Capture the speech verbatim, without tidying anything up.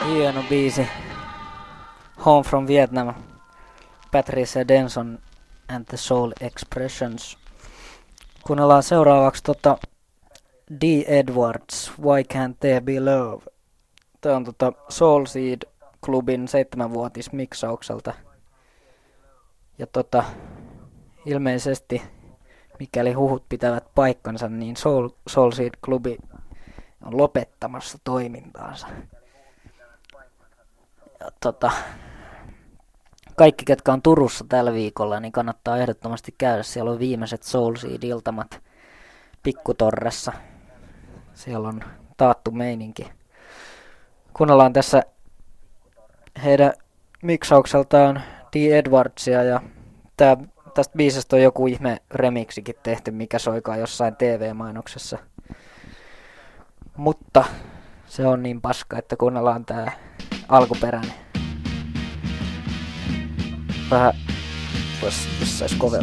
Hieno biisi. Home from Vietnam. Patrice Denson and the Soul Expressions. Kuunnellaan seuraavaksi tota D. Edwards, Why Can't There Be Love? Tämä on tota Soul Seed-klubin seitsemänvuotismiksaukselta. Ja tota, ilmeisesti, mikäli huhut pitävät paikkansa, niin Soul, Soul Seed-klubi on lopettamassa toimintaansa. Ja tota, kaikki, ketkä on Turussa tällä viikolla, niin kannattaa ehdottomasti käydä. Siellä on viimeiset Soul Seed-iltamat Pikkutorressa. Siellä on taattu meininki. Kuunnellaan tässä heidän miksaukseltaan D. Edwardsia, ja tää, tästä biisestä on joku ihme remiksikin tehty, mikä soikaa jossain T V-mainoksessa. Mutta se on niin paska, että kuunnellaan tää alkuperäinen. Vähän vois, jos sais kovemmin.